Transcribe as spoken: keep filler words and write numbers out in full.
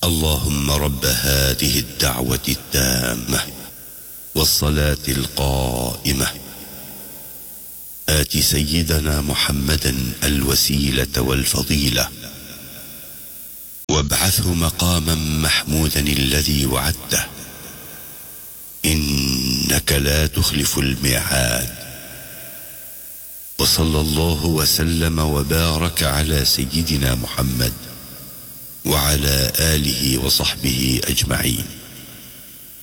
اللهم رب هذه الدعوة التامة والصلاة القائمة آت سيدنا محمدا الوسيلة والفضيلة وابعثه مقاما محمودا الذي وعدته إنك لا تخلف الميعاد. وصلى الله وسلم وبارك على سيدنا محمد وعلى آله وصحبه أجمعين.